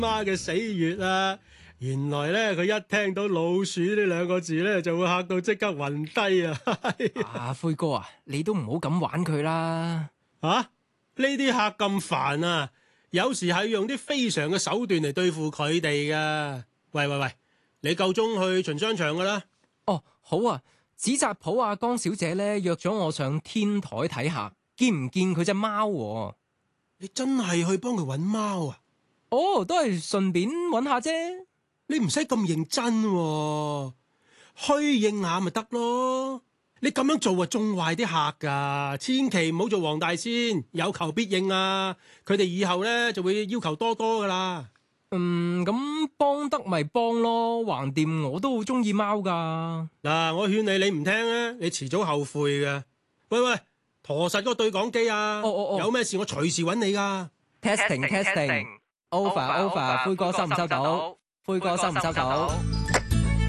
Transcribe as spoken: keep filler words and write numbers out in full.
媽嘅死穴啊！原來咧佢一聽到老鼠呢兩個字咧，就會嚇到即刻暈低啊！ 啊，灰哥啊，你都唔好咁玩佢啦！ 吓、啊，呢啲客咁煩啊，有時係用啲非常嘅手段嚟對付佢哋噶。喂喂喂，你夠鐘去巡商場噶啦？ 哦，好啊，紙紮鋪阿江小姐咧約咗我上天台睇下，見唔見佢隻貓喎？ 你真係去幫佢搵貓啊？ 哦，都係順便搵下啫。 你唔使咁認真喎，虛應下咪得咯。你咁樣做啊，縱壞啲客噶，千祈唔好做黃大仙，有求必應啊！佢哋以後咧就會要求多多噶啦。 嗯，咁幫得咪幫咯，橫掂我都好中意貓噶。 嗱，我勸你，你唔聽咧，你遲早後悔嘅。喂喂，陀實個對講機啊！ 哦哦哦， 有咩事我隨時揾你噶。 Testing testing，over over，灰哥收唔收到？灰哥收唔收到？